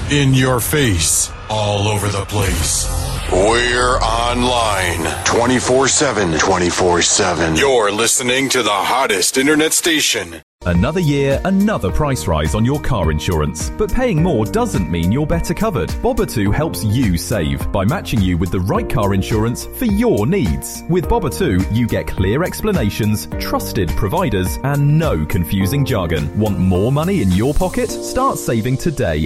In your face. All over the place. We're online 24/7. 24/7. You're listening to the hottest internet station. Another year, another price rise on your car insurance. But paying more doesn't mean you're better covered. Boba2 helps you save by matching you with the right car insurance for your needs. With Boba2, you get clear explanations, trusted providers, and no confusing jargon. Want more money in your pocket? Start saving today